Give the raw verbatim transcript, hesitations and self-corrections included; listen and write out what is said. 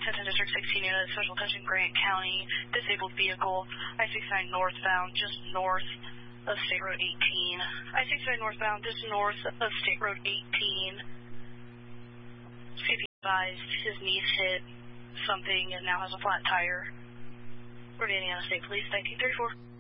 Central District sixteen unit, Special Attention Grant County, disabled vehicle, I sixty-nine northbound, just north of State Road eighteen. I sixty-nine northbound, just north of State Road eighteen. C P advised his niece hit something and now has a flat tire. We're Indiana State Police, nineteen thirty-four.